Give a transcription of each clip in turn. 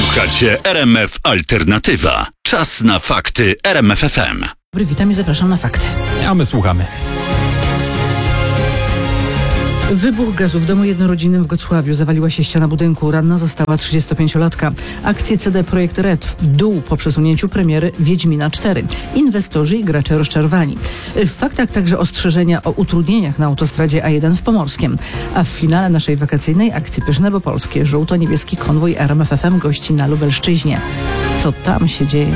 Słuchacie RMF Alternatywa. Czas na fakty RMF FM. Dobry, witam i zapraszam na fakty. A my słuchamy. Wybuch gazu w domu jednorodzinnym w Gocławiu. Zawaliła się ściana budynku. Ranna została 35-latka. Akcje CD Projekt Red w dół po przesunięciu premiery Wiedźmina 4. Inwestorzy i gracze rozczarowani. W faktach także ostrzeżenia o utrudnieniach na autostradzie A1 w Pomorskiem. A w finale naszej wakacyjnej akcji Pyszne bo Polskie żółto-niebieski konwój RMF FM gości na Lubelszczyźnie. Co tam się dzieje?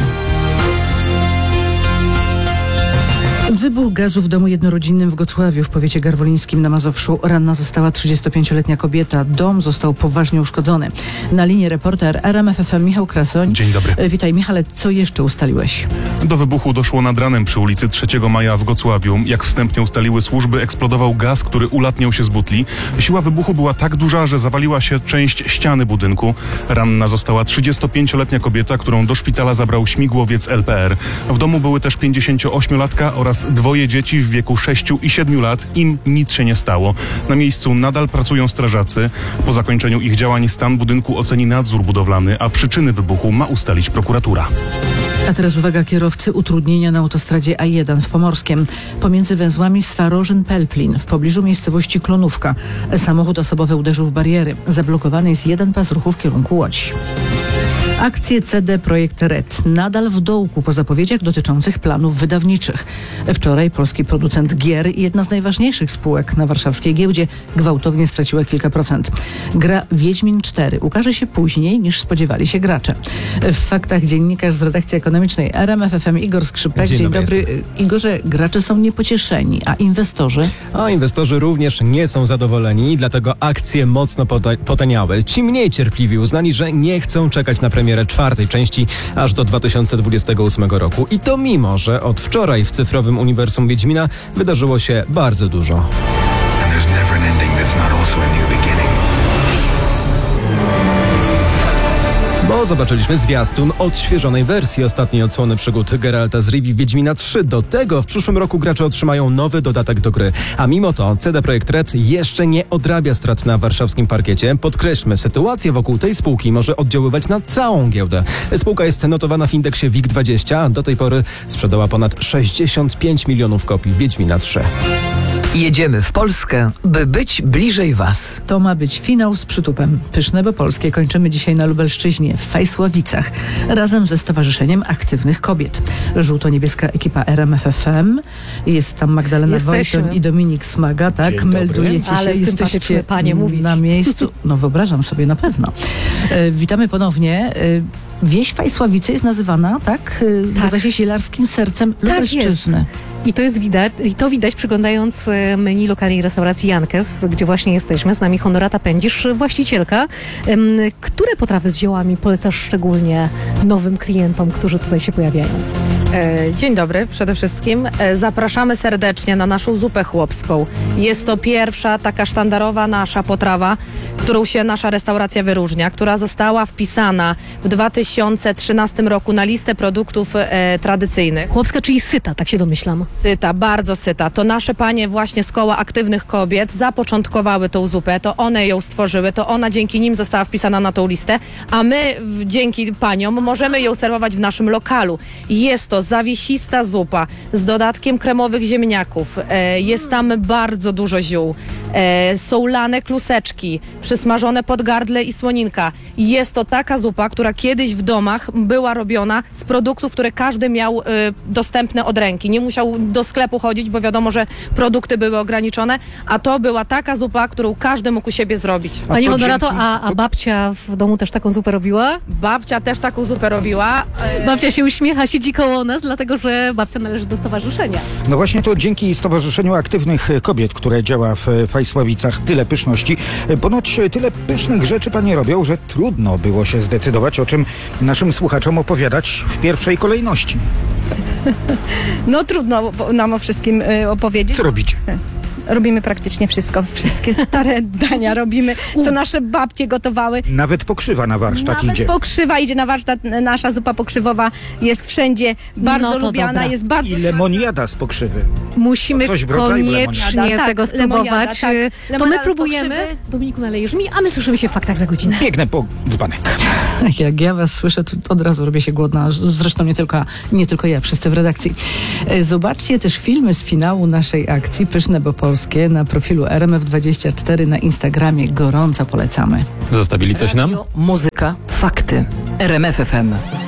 Wybuch gazu w domu jednorodzinnym w Gocławiu w powiecie garwolińskim na Mazowszu. Ranna została 35-letnia kobieta. Dom został poważnie uszkodzony. Na linii reporter RMF FM Michał Krasoń. Dzień dobry. Witaj Michale, co jeszcze ustaliłeś? Do wybuchu doszło nad ranem przy ulicy 3 Maja w Gocławiu. Jak wstępnie ustaliły służby, eksplodował gaz, który ulatniał się z butli. Siła wybuchu była tak duża, że zawaliła się część ściany budynku. Ranna została 35-letnia kobieta, którą do szpitala zabrał śmigłowiec LPR. W domu były też 58-latka oraz 2 dzieci w wieku 6 i 7 lat. Im nic się nie stało. Na miejscu nadal pracują strażacy. Po zakończeniu ich działań stan budynku oceni nadzór budowlany, a przyczyny wybuchu ma ustalić prokuratura. A teraz uwaga kierowcy, utrudnienia na autostradzie A1 w Pomorskiem. Pomiędzy węzłami Swarożyn-Pelplin w pobliżu miejscowości Klonówka. Samochód osobowy uderzył w bariery. Zablokowany jest jeden pas ruchu w kierunku Łodzi. Akcje CD Projekt Red nadal w dołku po zapowiedziach dotyczących planów wydawniczych. Wczoraj polski producent gier i jedna z najważniejszych spółek na warszawskiej giełdzie gwałtownie straciła kilka procent. Gra Wiedźmin 4 ukaże się później niż spodziewali się gracze. W faktach dziennikarz z redakcji ekonomicznej RMF FM Igor Skrzypek. Dzień dobry. Igorze, gracze są niepocieszeni, a inwestorzy? A inwestorzy również nie są zadowoleni, dlatego akcje mocno potaniały. Ci mniej cierpliwi uznali, że nie chcą czekać na premierę 4. części aż do 2028 roku. I to mimo, że od wczoraj w cyfrowym uniwersum Wiedźmina wydarzyło się bardzo dużo. Bo zobaczyliśmy zwiastun odświeżonej wersji ostatniej odsłony przygód Geralta z Rivii Wiedźmina 3. Do tego w przyszłym roku gracze otrzymają nowy dodatek do gry. A mimo to CD Projekt Red jeszcze nie odrabia strat na warszawskim parkiecie. Podkreślmy, sytuacja wokół tej spółki może oddziaływać na całą giełdę. Spółka jest notowana w indeksie WIG20, a do tej pory sprzedała ponad 65 milionów kopii Wiedźmina 3. Jedziemy w Polskę, by być bliżej Was. To ma być finał z przytupem. Pyszne bo Polskie kończymy dzisiaj na Lubelszczyźnie w Fajsławicach razem ze Stowarzyszeniem Aktywnych Kobiet. Żółto-niebieska ekipa RMF FM. Jest tam Magdalena Wojton i Dominik Smaga, tak? Meldujecie się, jesteście panie mówić na miejscu. No wyobrażam sobie na pewno. Witamy ponownie. Wieś Fajsławice jest nazywana, tak? Zgadza się, zielarskim sercem Lubelszczyzny. Jest. I to widać przyglądając menu lokalnej restauracji Jankes, gdzie właśnie jesteśmy. Z nami Honorata Pędzisz, właścicielka. Które potrawy z ziołami polecasz szczególnie nowym klientom, którzy tutaj się pojawiają? Dzień dobry przede wszystkim. Zapraszamy serdecznie na naszą zupę chłopską. Jest to pierwsza taka sztandarowa nasza potrawa, którą się nasza restauracja wyróżnia, która została wpisana w 2013 roku na listę produktów tradycyjnych. Chłopska, czyli syta, tak się domyślam. Syta, bardzo syta. To nasze panie właśnie z Koła Aktywnych Kobiet zapoczątkowały tą zupę, to one ją stworzyły, to ona dzięki nim została wpisana na tą listę, a my dzięki paniom możemy ją serwować w naszym lokalu. Jest to zawiesista zupa z dodatkiem kremowych ziemniaków. Jest tam bardzo dużo ziół. Są lane kluseczki, przysmażone podgardle i słoninka. Jest to taka zupa, która kiedyś w domach była robiona z produktów, które każdy miał dostępne od ręki. Nie musiał do sklepu chodzić, bo wiadomo, że produkty były ograniczone, a to była taka zupa, którą każdy mógł u siebie zrobić. Pani Honorato, a babcia w domu też taką zupę robiła? Babcia też taką zupę robiła. Babcia się uśmiecha, siedzi koło nas, dlatego że babcia należy do stowarzyszenia. No właśnie to dzięki Stowarzyszeniu Aktywnych Kobiet, które działa w Fajsławicach, tyle pyszności. Ponoć tyle pysznych rzeczy panie robią, że trudno było się zdecydować, o czym naszym słuchaczom opowiadać w pierwszej kolejności. No trudno nam o wszystkim opowiedzieć. Co robicie? robimy praktycznie wszystko. Wszystkie stare dania robimy, co nasze babcie gotowały. Nawet pokrzywa na warsztat Nawet idzie. pokrzywa idzie na warsztat. Nasza zupa pokrzywowa jest wszędzie bardzo No to lubiana, dobra. jest bardzo I lemoniada z pokrzywy. Musimy To coś w rodzaju koniecznie lemoniada. tego Tak, lemoniada, spróbować. tak. To my Lemoniada z próbujemy. pokrzywy. Dominiku, nalejesz mi, a my słyszymy się w Faktach za godzinę. Biegnę po dzbanek. Jak ja was słyszę, to od razu robię się głodna. Zresztą nie tylko ja, wszyscy w redakcji. Zobaczcie też filmy z finału naszej akcji Pyszne bo Polskie na profilu RMF24 na Instagramie. Gorąco polecamy. Zostawili coś nam? Radio, muzyka, fakty. RMF FM.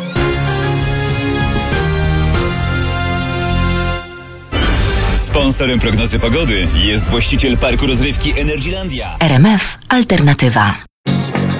Sponsorem prognozy pogody jest właściciel parku rozrywki Energylandia. RMF Alternatywa.